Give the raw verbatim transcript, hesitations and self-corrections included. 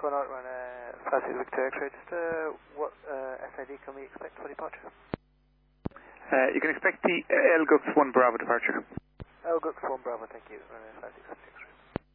Going out run uh, five six Victor X-ray, just uh, what uh, S I D can we expect for departure? Uh, you can expect the L G U X one Bravo departure. L G U X one Bravo, thank you. Run uh, five six Victor X-ray.